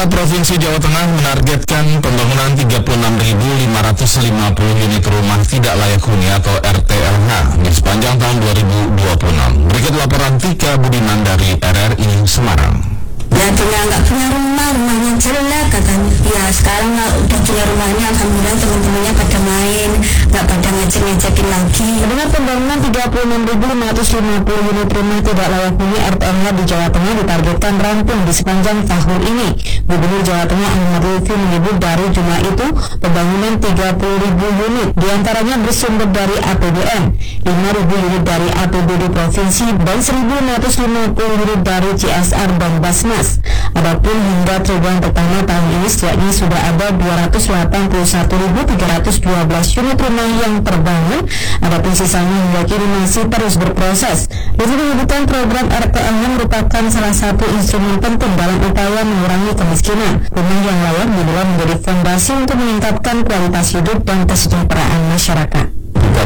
Pemerintah Provinsi Jawa Tengah menargetkan pembangunan 36.550 unit rumah tidak layak huni atau RTLH di sepanjang tahun 2026. Berikut laporan Tika Budiman dari RRI Semarang. Tengah nggak punya rumah, rumahnya jelek katanya. Ya sekarang udah punya rumahnya, alhamdulillah teman-temannya pada main, nggak pada ngecek-ngecekin lagi. Dengan pembangunan 36.550 unit rumah tidak layak huni RTLH di Jawa Tengah ditargetkan rampung di sepanjang tahun ini. Gubernur Jawa Tengah Ahmad Lutfi menyebut dari jumlah itu pembangunan 30.000 unit diantaranya bersumber dari APBN, 5.000 unit dari APBD Provinsi, dan 1.650 unit dari CSR dan Basnas. Adapun hingga triwulan pertama tahun ini setidaknya sudah ada 281.312 unit rumah yang terbangun. Adapun sisanya hingga kini masih terus berproses. Lutfi menyebutkan program RTLH merupakan salah satu instrumen penting dalam upaya mengurangi kemiskinan. Rumah yang layak dinilai menjadi fondasi untuk meningkatkan kualitas hidup dan kesejahteraan masyarakat.